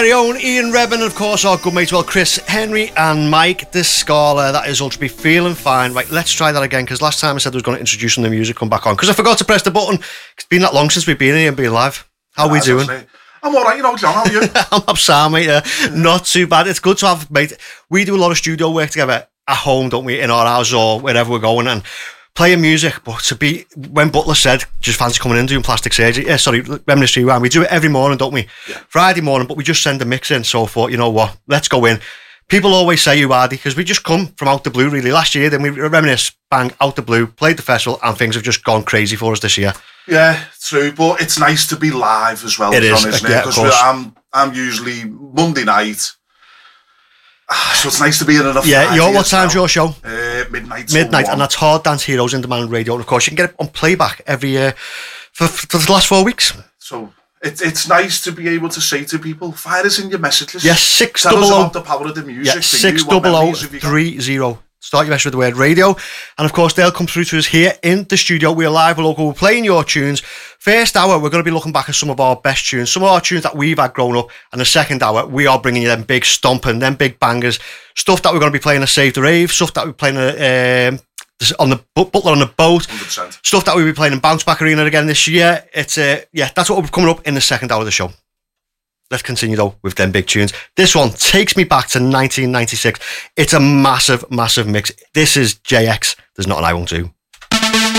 Very own Ian Rebin, and of course our good mates, well, Chris Henry and Mike Descala. That is Ultra B feeling fine. Right, let's try that again, because last time I said I was going to introduce the music, come back on, because I forgot to press the button. It's been that long since we've been here and been live. How are we doing? I'm alright, John, how are you? I'm Sam, mate. Not too bad. It's good to have, mate. We do a lot of studio work together at home, don't we, in our house or wherever we're going, and playing music. But to be, when Butler said, just fancy coming in doing plastic surgery, Reminisce Rewind, we do it every morning, don't we? Yeah. Friday morning, but we just send a mix in. So I thought, you know what, let's go in. People always say you are, because we just come from out the blue, really. Last year, then we Reminisce, bang, out the blue, played the festival, and things have just gone crazy for us this year. Yeah, true, but it's nice to be live as well, It John, is, isn't yeah, it? Because I'm usually Monday night, so it's nice to be in enough. Yeah, what time's your show? Midnight, and that's Hard Dance Heroes in Demand Radio, and of course you can get it on playback every year for the last 4 weeks. So it's nice to be able to say to people, fire us in your messages. Yes, 600. Tell us about the power of the music. Yeah, 60030. Start your message with the word radio, and of course they'll come through to us here in the studio. We're live, we're local, we're playing your tunes. First hour, we're going to be looking back at some of our best tunes, some of our tunes that we've had growing up, and the second hour, we are bringing you them big stomping, them big bangers, stuff that we're going to be playing at Save the Rave, stuff that we're playing on the Butler on the Boat, 100%. Stuff that we'll be playing in Bounce Back Arena again this year. It's that's what will be coming up in the second hour of the show. Let's continue though with them big tunes. This one takes me back to 1996. It's a massive, massive mix. This is JX. There's Not an I Won't Do.